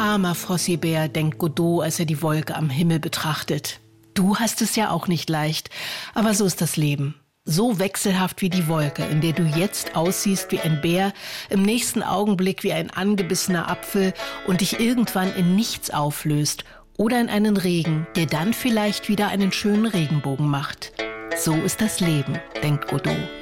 Armer Frossi-Bär, denkt Godot, als er die Wolke am Himmel betrachtet. Du hast es ja auch nicht leicht, aber so ist das Leben. So wechselhaft wie die Wolke, in der du jetzt aussiehst wie ein Bär, im nächsten Augenblick wie ein angebissener Apfel und dich irgendwann in nichts auflöst oder in einen Regen, der dann vielleicht wieder einen schönen Regenbogen macht. So ist das Leben, denkt Godot.